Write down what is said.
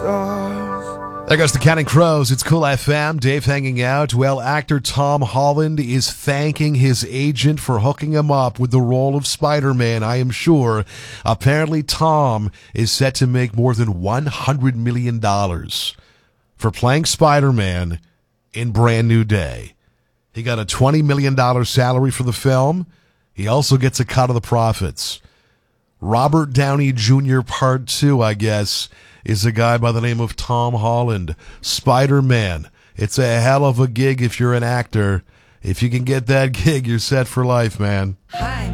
There goes the Counting Crows. It's Cool FM. Dave hanging out. Well, actor Tom Holland is thanking his agent for hooking him up with the role of Spider-Man, I am sure. Apparently, Tom is set to make more than $100 million for playing Spider-Man in Brand New Day. He got a $20 million salary for the film. He also gets a cut of the profits. Robert Downey Jr. Part 2, I guess, is a guy by the name of Tom Holland. Spider-Man. It's a hell of a gig if you're an actor. If you can get that gig, you're set for life, man. Hi.